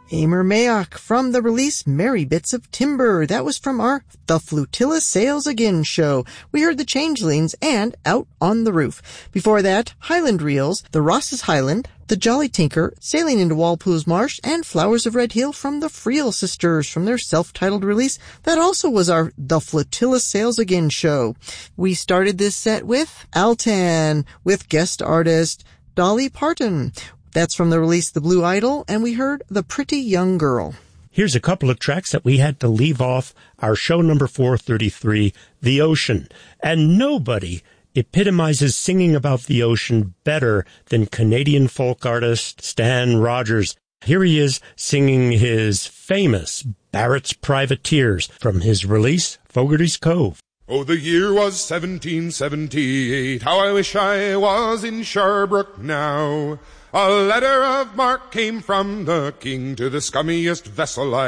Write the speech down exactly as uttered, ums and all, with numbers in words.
Aimer Mayock from the release Merry Bits of Timber. That was from our The Flutilla Sails Again show. We heard the Changelings and Out on the Roof. Before that, Highland Reels, The Ross's Highland, The Jolly Tinker, Sailing into Walpole's Marsh, and Flowers of Red Hill from the Friel Sisters from their self-titled release. That also was our The Flutilla Sails Again show. We started this set with Altan, with guest artist Dolly Parton. That's from the release The Blue Idol, and we heard The Pretty Young Girl. Here's a couple of tracks that we had to leave off our show number four thirty-three, The Ocean. And nobody epitomizes singing about the ocean better than Canadian folk artist Stan Rogers. Here he is singing his famous Barrett's Privateers from his release Fogarty's Cove. Oh, the year was seventeen seventy-eight. How I wish I was in Sherbrooke now. A letter of marque came from the king to the scummiest vessel I